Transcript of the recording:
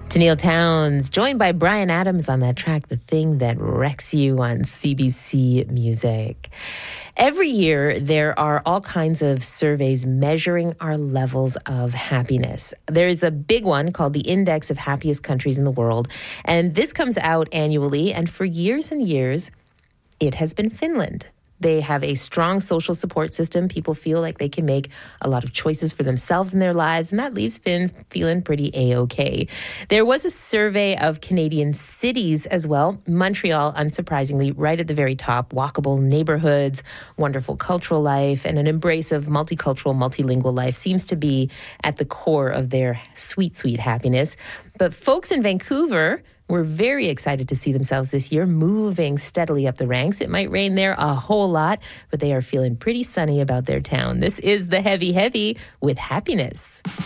Tennille Townes, joined by Bryan Adams on that track, The Thing That Wrecks You on CBC Music. Every year, there are all kinds of surveys measuring our levels of happiness. There is a big one called the Index of Happiest Countries in the World, and this comes out annually, and for years and years, it has been Finland. They have a strong social support system. People feel like they can make a lot of choices for themselves in their lives, and that leaves Finns feeling pretty A-OK. There was a survey of Canadian cities as well. Montreal, unsurprisingly, right at the very top. Walkable neighborhoods, wonderful cultural life, and an embrace of multicultural, multilingual life seems to be at the core of their sweet, sweet happiness. But folks in Vancouver were very excited to see themselves this year moving steadily up the ranks. It might rain there a whole lot, but they are feeling pretty sunny about their town. This is the Heavy Heavy with Happiness.